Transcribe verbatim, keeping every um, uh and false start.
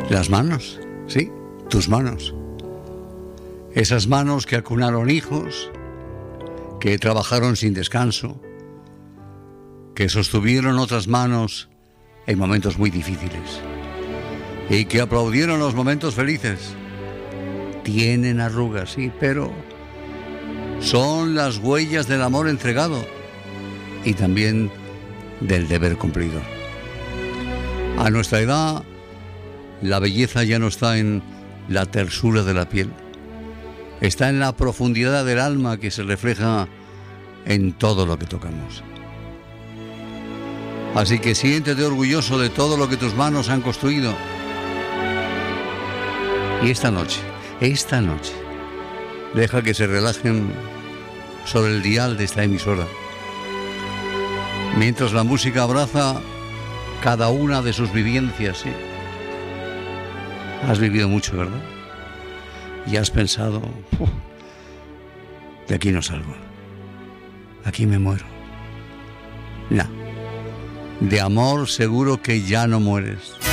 Las manos, sí, tus manos. Esas manos que acunaron hijos, que trabajaron sin descanso, que sostuvieron otras manos en momentos muy difíciles y que aplaudieron los momentos felices. Tienen arrugas, sí, pero son las huellas del amor entregado y también del deber cumplido. A nuestra edad, la belleza ya no está en la tersura de la piel, está en la profundidad del alma que se refleja en todo lo que tocamos. Así que siéntete orgulloso de todo lo que tus manos han construido. Y esta noche, esta noche, deja que se relajen sobre el dial de esta emisora, mientras la música abraza cada una de sus vivencias, ¿sí? Has vivido mucho, ¿verdad? Y has pensado, "Uf, de aquí no salgo, aquí me muero". No, de amor seguro que ya no mueres.